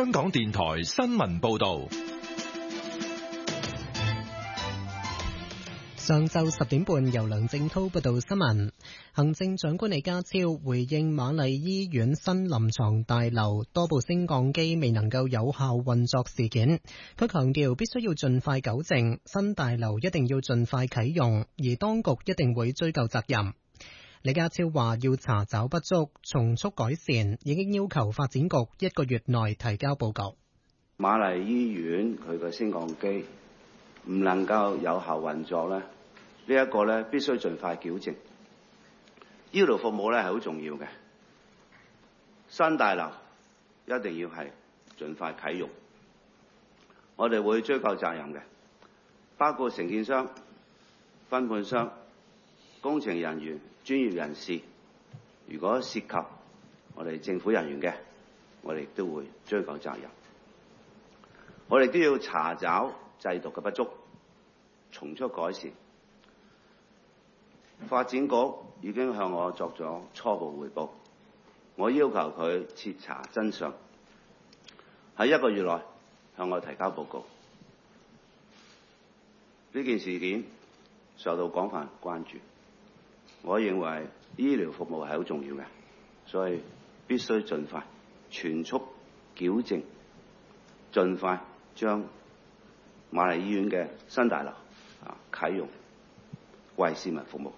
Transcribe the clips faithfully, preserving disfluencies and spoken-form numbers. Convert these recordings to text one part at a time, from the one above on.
香港電台新聞報道。 上晝十點半，由梁正濤報道新聞。行政長官李家超回應瑪麗醫院新臨床大樓多部升降機未能夠有效運作事件，佢強調必須要盡快糾正，新大樓一定要盡快啟用，而當局一定會追究責任。李家超話要查找不足，從速改善，已經要求發展局一個月內提交報告。 瑪麗醫院佢嘅升降機唔能夠有效運作咧，呢一個咧必須盡快矯正。醫療服務咧係好重要嘅，新大樓一定要係盡快啟用。我哋會追究責任嘅，包括承建商、分判商、工程人員、專業人士。如果涉及我哋政府人員嘅，我哋都會追究責任。我哋都要查找制度嘅不足，從速改善。發展局已經向我作咗初步匯報，我要求佢徹查真相，喺一個月內向我提交報告。呢件事件受到廣泛關注，我認為醫療服務係好重要嘅，所以必須盡快全速矯正，盡快將瑪麗醫院嘅新大樓啊啟用，為市民服務。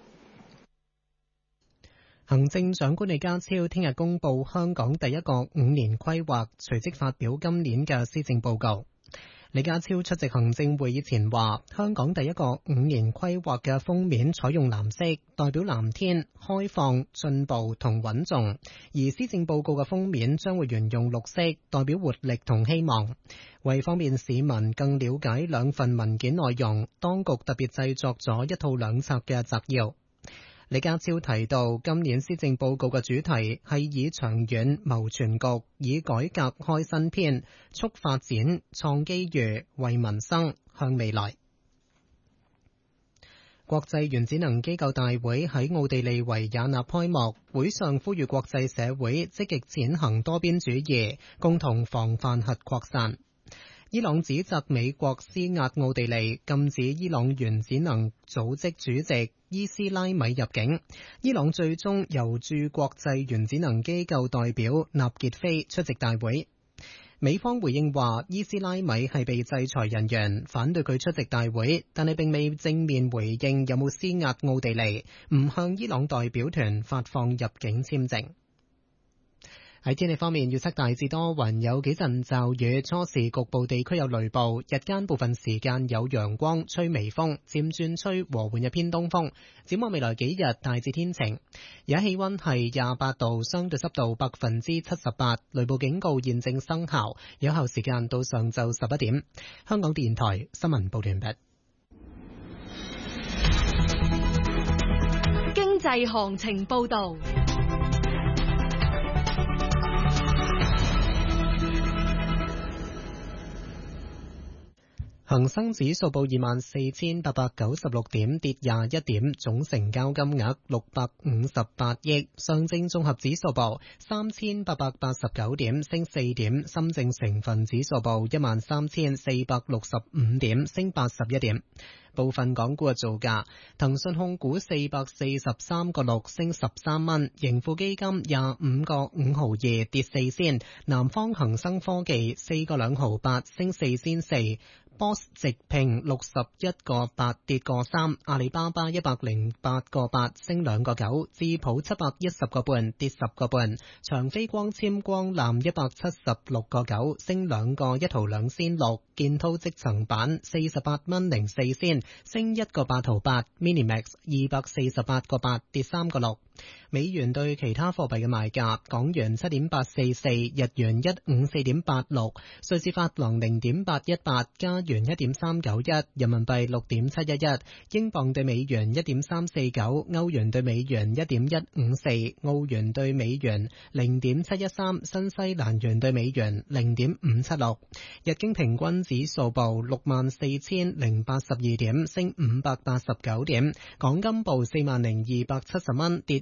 行政長官李家超聽日公布香港第一個五年規劃，隨即發表今年嘅施政報告。李家超出席行政會議前話，香港第一個五年規劃嘅封面採用藍色，代表藍天、開放、進步同穩重；而施政報告嘅封面將會沿用綠色，代表活力同希望。為方便市民更了解兩份文件內容，當局特別製作咗一套兩冊嘅摘要。李家超提到，今年施政報告嘅主題係以長遠謀全局，以改革開新篇，促發展、創機遇、為民生、向未來。國際原子能機構大會喺奧地利維也納開幕，會上呼籲國際社會積極踐行多邊主義，共同防範核擴散。伊朗指責美國施壓奧地利，禁止伊朗原子能組織主席伊斯拉米入境。伊朗最終由駐國際原子能機構代表納傑菲出席大會。美方回應話，伊斯拉米係被制裁人員，反對佢出席大會，但係並未正面回應有冇施壓奧地利，唔向伊朗代表團發放入境簽證。喺天氣方面，預測大致多雲，有幾陣驟雨，初時局部地區有雷暴，日間部分時間有陽光，吹微風，漸轉吹和緩嘅偏東風。展望未來幾日，大致天晴。而家氣溫係廿八度，相對濕度百分之七十八，雷暴警告現正生效，有效時間到上晝十一點。香港電台新聞報完畢。 經濟行情報道。 恒生指數報二萬四千八百九十六點，跌廿一點，總成交金額六百五十八億。上證綜合指數報三千八百八十九點，升四點。深證成分指數報一萬三千四百六十五點，升八十一點。部分港股嘅造價，騰訊控股四百四十三個六升十三蚊，盈富基金廿五個五毫二跌四仙，南方恒生科技四個兩毫八升四仙四。Boss 直聘六十一個八跌個三，阿里巴巴一百零八個八升兩個九，智普七百一十個半跌十個半，長飛光纖光纜一百七十六個九升兩個一毫兩仙六，建滔積層板四十八蚊零四仙升一個八毫八 ，Minimax 二百四十八個八跌三個六。美元對其他貨幣嘅賣價：港元七點八四四，日元一五四點八六，瑞士法郎零點八一八，加元一點三九一，人民幣六點七一一，英鎊對美元一點三四九，歐元對美元一點一五四，澳元對美元零點七一三，新西蘭元對美元零點五七六。日經平均指數報六萬四千零八十二點，升五百八十九點。港金報四萬零二百七十蚊，跌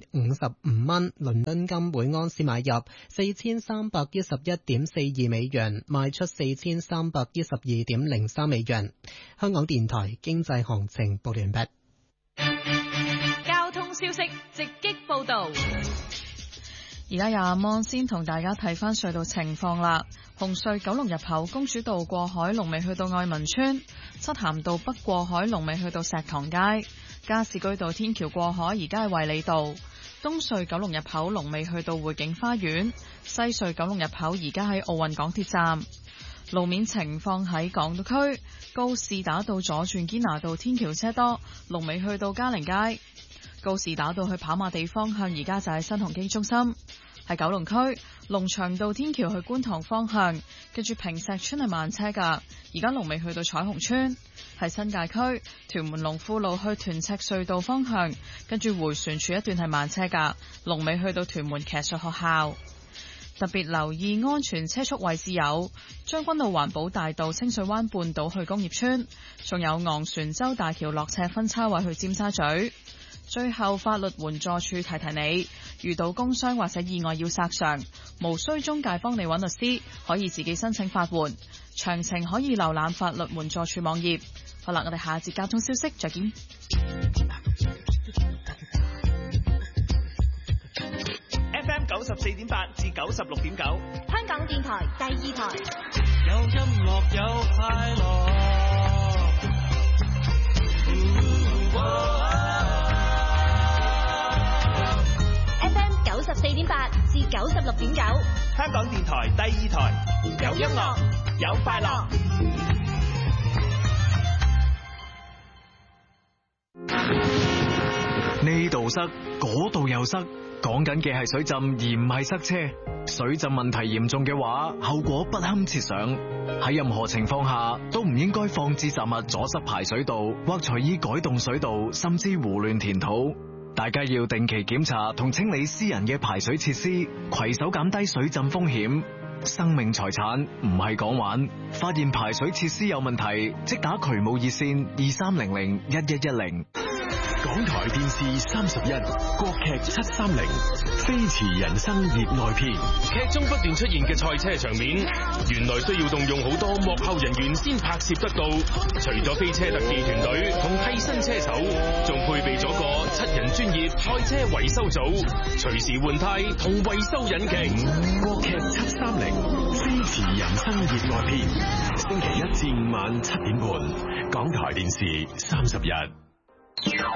五十五蚊，倫敦金每盎司買入四千三百一十一點四二美元，賣出四千三百一十二點零三美元。香港電台經濟行情報完畢。 交通消息直擊報道。 而家有阿芒先同大家睇翻隧道情況啦。紅隧九龍入口公主道過海龍尾去到愛民村，漆咸道北過海龍尾去到石塘街，加士居道天橋過海而家係衛理道。東隧九龍入口龍尾去到匯景花園，西隧九龍入口而家喺奧運港鐵站。路面情況喺港島區，告士打道左轉堅拿道天橋車多，龍尾去到嘉寧街。告士打道去跑馬地方向而家就喺新鴻基中心。喺九龍區龍翔道天橋去觀塘方向，跟住坪石邨係慢車噶，而家龍尾去到彩虹村。喺新界區屯門龍富路去屯赤隧道方向，跟住迴旋處一段係慢車噶，龍尾去到屯門騎術學校。特別留意安全車速位置有將軍澳環保大道清水灣半島去工業村，仲有昂船洲大橋落斜分叉位去尖沙咀。最後法律援助處提提你，遇到工傷或者意外要索償，無需中介幫你揾律師，可以自己申請法援。詳情可以瀏覽法律援助處網頁。好啦，我哋下節交通消息再見。 F M 九十四點八至九十六點九， 香港電台第二台。 有音樂有快樂。 F M 九十四點八至九十六點九， 香港電台第二台，有音樂有快樂。 呢度塞，嗰度又塞，講緊嘅係水浸而唔係塞車。水浸問題嚴重嘅話，後果不堪設想。喺任何情況下都唔應該放置雜物阻塞排水道，或隨意改動水道，甚至胡亂填土。大家要定期檢查同清理私人嘅排水設施，攜手減低水浸風險。生命財產唔係講玩，發現排水設施有問題，即打渠務熱線二三零零一一一零。 港台電視三十一，國劇七三零，飛馳人生熱愛篇。劇中不斷出現嘅賽車場面，原來需要動用好多幕後人員先拍攝得到。除咗飛車特技團隊同替身車手，仲配備咗個七人專業賽車維修組，隨時換胎同維修引擎。國劇七三零，飛馳人生熱愛篇，星期一至五晚七點半，港台電視三十一。